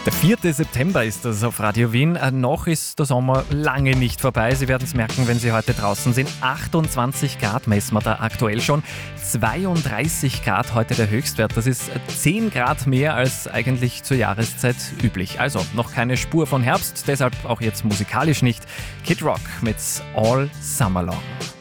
Der 4. September ist das auf Radio Wien. Noch ist der Sommer lange nicht vorbei. Sie werden es merken, wenn Sie heute draußen sind. 28 Grad messen wir da aktuell schon. 32 Grad heute der Höchstwert. Das ist 10 Grad mehr als eigentlich zur Jahreszeit üblich. Also noch keine Spur von Herbst, deshalb auch jetzt musikalisch nicht. Kid Rock mit All Summer Long.